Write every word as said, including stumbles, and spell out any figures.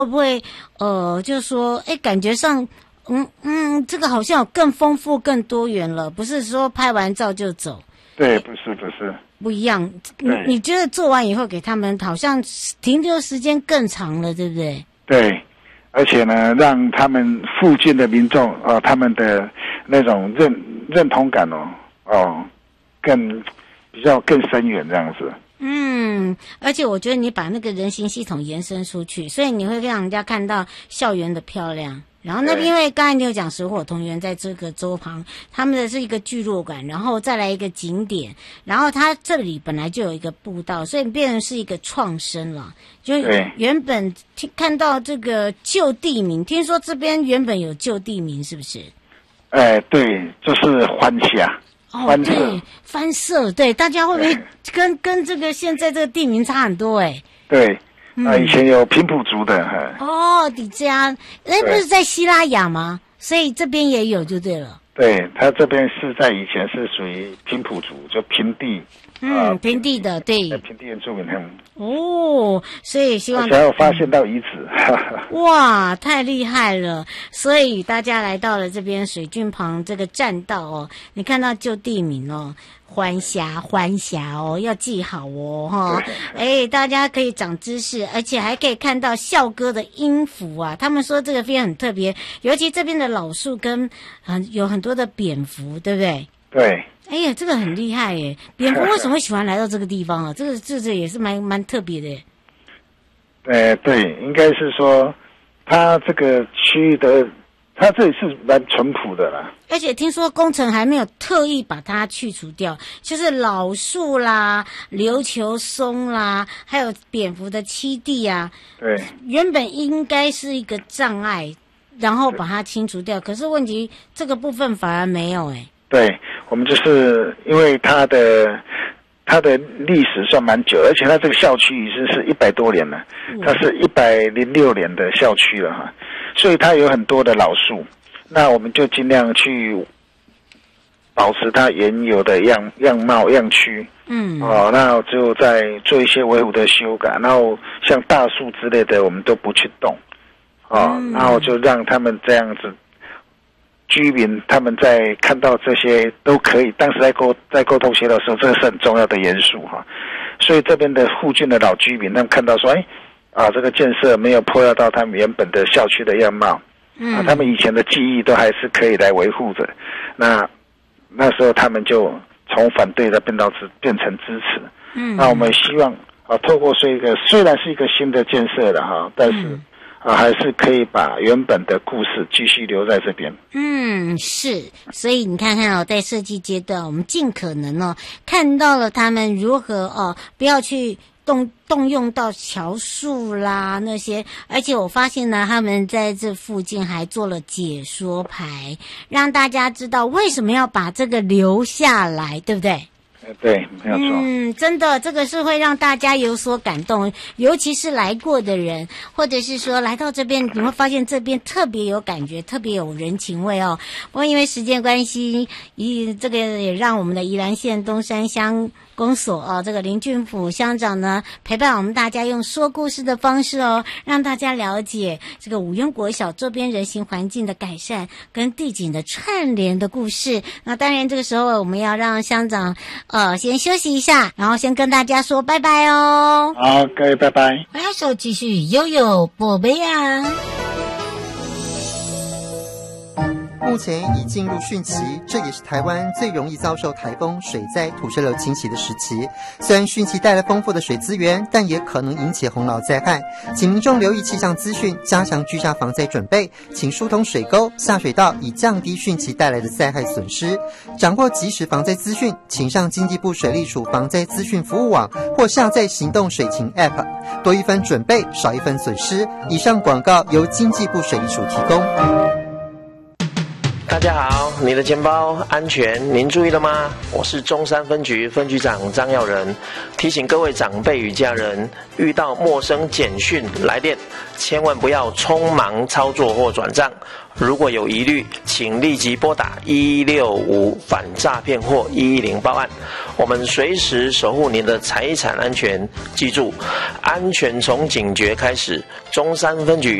会不会呃，就是说，哎，感觉上，嗯嗯，这个好像有更丰富、更多元了，不是说拍完照就走。 对，不是不是， 不一样。你你觉得做完以后给他们好像停留时间更长了，对不对？ 对，而且呢，让他们附近的民众啊、呃，他们的那种认认同感哦哦，更比较更深远这样子。 嗯，而且我觉得你把那个人行系统延伸出去，所以你会让人家看到校园的漂亮。然后那边因为刚才你有讲石火同源在这个州旁，他们的是一个聚落感，然后再来一个景点，然后它这里本来就有一个步道，所以变成是一个创生了。就原本听看到这个旧地名，听说这边原本有旧地名，是不是？ 哎，对，就是欢霞。 哦，对，番社，对，大家会不会跟跟这个现在这个地名差很多？哎， 对，啊、嗯呃，以前有平埔族的， 哦，你这样，那不是在西拉雅吗？所以这边也有就对了。 对，他这边是在以前是属于平埔族，就平地， 嗯，呃、平地的，对， 平地原住民他们。 哦，所以希望才有发现到遗址。 哇，太厉害了！所以大家来到了这边水郡旁这个栈道哦，你看到旧地名哦，欢霞欢霞哦，要记好哦哈。哎，大家可以长知识，而且还可以看到校歌的音符啊。他们说这个边很特别，尤其这边的老树跟很有很多的蝙蝠，对不对？ 对。 哎呀，这个很厉害耶！蝙蝠为什么会喜欢来到这个地方啊？这个这这也是蛮蛮特别的耶。 呃，对，应该是说，它这个区域的，它这里是蛮淳朴的啦。 而且听说工程还没有特意把它去除掉，就是老树啦、琉球松啦，还有蝙蝠的栖地啊。 对。 原本应该是一个障碍，然后把它清除掉。可是问题这个部分反而没有哎。 对，我们就是因为它的它的历史算蛮久，而且它这个校区已经是一百多年了，它是一百零六年的校区了哈，所以它有很多的老树，那我们就尽量去保持它原有的样样貌样区，嗯，哦，那就再做一些维护的修改，然后像大树之类的我们都不去动，哦，嗯、然后就让他们这样子。居民他们在看到这些都可以，当时在沟在沟通协调的时候，这个是很重要的元素哈。所以这边的附近的老居民，他们看到说，哎，啊，这个建设没有破坏到他们原本的校区的样貌，嗯，啊，他们以前的记忆都还是可以来维护着。那那时候他们就从反对的变到支变成支持。嗯，那我们希望啊，透过这个虽然是一个新的建设了哈，但是。嗯啊，还是可以把原本的故事继续留在这边。 嗯，是，所以你看看哦，在设计阶段，我们尽可能哦，看到了他们如何哦，不要去动动用到桥树啦那些，而且我发现呢，他们在这附近还做了解说牌，让大家知道为什么要把这个留下来，对不对？ 对，没有错。 嗯，真的，这个是会让大家有所感动，尤其是来过的人，或者是说来到这边，你会发现这边特别有感觉，特别有人情味哦。不过因为时间关系，一这个也让我们的宜兰县东山乡公所哦，这个林俊甫乡长呢，陪伴我们大家用说故事的方式哦，让大家了解这个五原国小周边人行环境的改善跟地景的串联的故事。那当然，这个时候我们要让乡长呃先休息一下，然后先跟大家说拜拜哦。 好，各位拜拜。 回来时候继续悠悠宝贝啊。 目前已进入汛期，这也是台湾最容易遭受台风、水灾、土石流侵袭的时期。虽然汛期带来丰富的水资源，但也可能引起洪涝灾害，请民众留意气象资讯，加强居家防灾准备，请疏通水沟、下水道，以降低汛期带来的灾害损失。掌握即时防灾资讯，请上经济部水利署防灾资讯服务网或下载行动水情 App， 多一分准备，少一分损失。以上广告由经济部水利署提供。 大家好，你的钱包安全，您注意了吗？我是中山分局分局长张耀仁，提醒各位长辈与家人，遇到陌生简讯来电，千万不要匆忙操作或转账。如果有疑虑，请立即拨打一六五反诈骗或一一零报案，我们随时守护您的财产安全。记住，安全从警觉开始。中山分局